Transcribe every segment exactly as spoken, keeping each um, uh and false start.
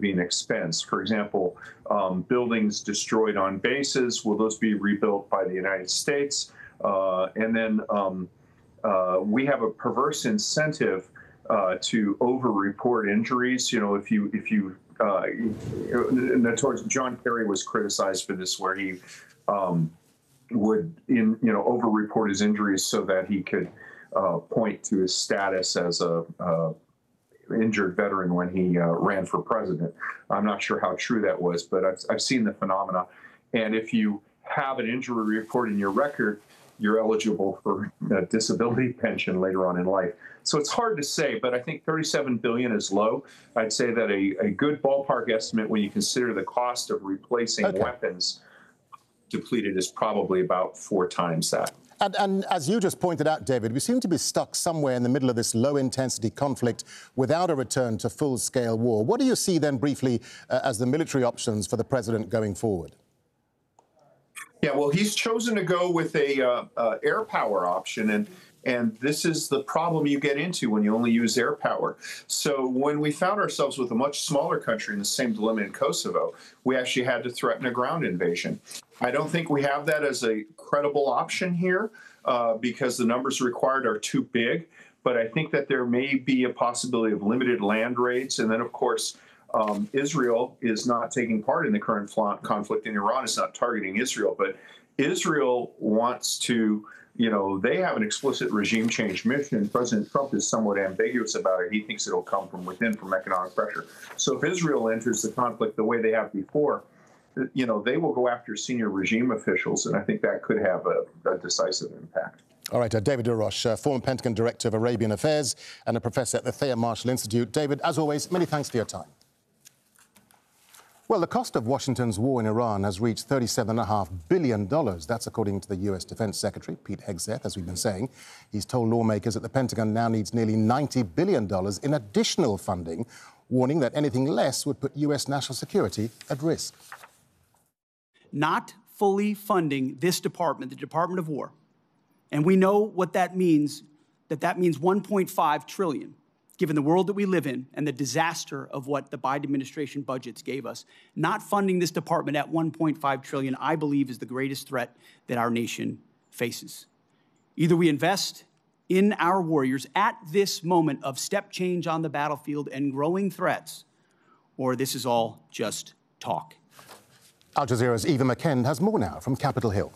be an expense? For example, um, buildings destroyed on bases, will those be rebuilt by the United States? Uh, and then um, uh, we have a perverse incentive uh, to over-report injuries. You know, if you if you uh, towards John Kerry was criticized for this, where he um, would in you know over-report his injuries so that he could uh, point to his status as a uh, injured veteran when he uh, ran for president. I'm not sure how true that was, but I've, I've seen the phenomena. And if you have an injury report in your record, you're eligible for a disability pension later on in life. So it's hard to say, but I think thirty-seven billion dollars is low. I'd say that a, a good ballpark estimate when you consider the cost of replacing okay. weapons depleted is probably about four times that. And, and as you just pointed out, David, we seem to be stuck somewhere in the middle of this low-intensity conflict without a return to full-scale war. What do you see then, briefly, uh, as the military options for the president going forward? Yeah, well, he's chosen to go with a uh, uh, air power option, and and this is the problem you get into when you only use air power. So when we found ourselves with a much smaller country in the same dilemma in Kosovo, we actually had to threaten a ground invasion. I don't think we have that as a credible option here uh, because the numbers required are too big. But I think that there may be a possibility of limited land raids. And then, of course, um, Israel is not taking part in the current conflict, and Iran is not targeting Israel. But Israel wants to, you know, they have an explicit regime change mission. President Trump is somewhat ambiguous about it. He thinks it'll come from within, from economic pressure. So if Israel enters the conflict the way they have before, you know, they will go after senior regime officials, and I think that could have a, a decisive impact. All right, uh, David DeRoche, uh, former Pentagon Director of Arabian Affairs and a professor at the Thayer Marshall Institute. David, as always, many thanks for your time. Well, the cost of Washington's war in Iran has reached thirty-seven point five billion dollars. That's according to the U S Defense Secretary, Pete Hegseth, as we've been saying. He's told lawmakers that the Pentagon now needs nearly ninety billion dollars in additional funding, warning that anything less would put U S national security at risk. Not fully funding this department, the Department of War, and we know what that means, that that means one point five trillion dollars. Given the world that we live in and the disaster of what the Biden administration budgets gave us, not funding this department at one point five trillion dollars, I believe, is the greatest threat that our nation faces. Either we invest in our warriors at this moment of step change on the battlefield and growing threats, or this is all just talk. Al Jazeera's Eva McKend has more now from Capitol Hill.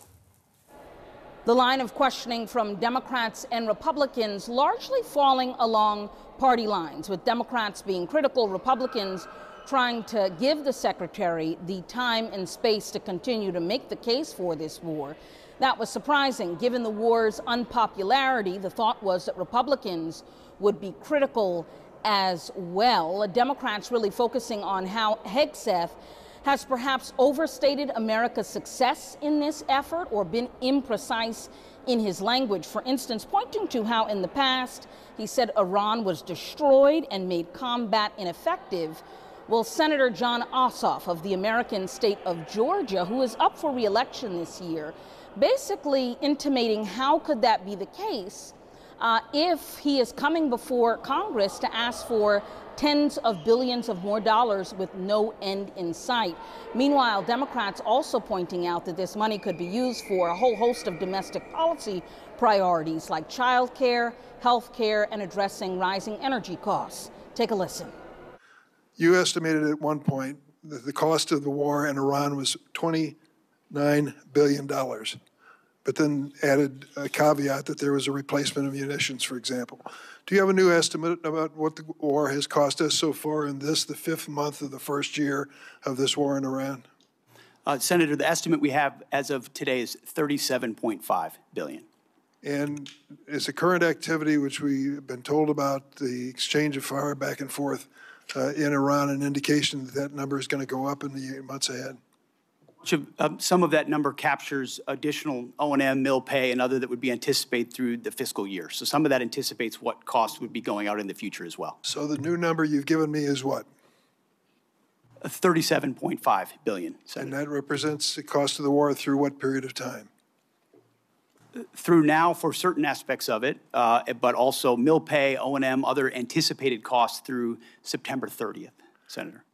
The line of questioning from Democrats and Republicans largely falling along party lines, with Democrats being critical, Republicans trying to give the secretary the time and space to continue to make the case for this war. That was surprising, given the war's unpopularity. The thought was that Republicans would be critical as well. Democrats really focusing on how Hegseth has perhaps overstated America's success in this effort or been imprecise in his language. For instance, pointing to how in the past he said Iran was destroyed and made combat ineffective. Well, Senator Jon Ossoff of the American state of Georgia, who is up for re-election this year, basically intimating how could that be the case uh, if he is coming before Congress to ask for tens of billions of more dollars with no end in sight. Meanwhile, Democrats also pointing out that this money could be used for a whole host of domestic policy priorities like child care, health care, and addressing rising energy costs. Take a listen. You estimated at one point that the cost of the war in Iran was twenty-nine billion dollars, but then added a caveat that there was a replacement of munitions, for example. Do you have a new estimate about what the war has cost us so far in this, the fifth month of the first year of this war in Iran? Uh, Senator, the estimate we have as of today is thirty-seven point five billion dollars. And is the current activity, which we've been told about, the exchange of fire back and forth uh, in Iran, an indication that that number is going to go up in the months ahead? Some of that number captures additional O and M, mill pay, and other that would be anticipated through the fiscal year. So some of that anticipates what costs would be going out in the future as well. So the new number you've given me is what? thirty-seven point five billion dollars. And that represents the cost of the war through what period of time? Through now for certain aspects of it, uh, but also mill pay, O and M, other anticipated costs through September thirtieth, Senator.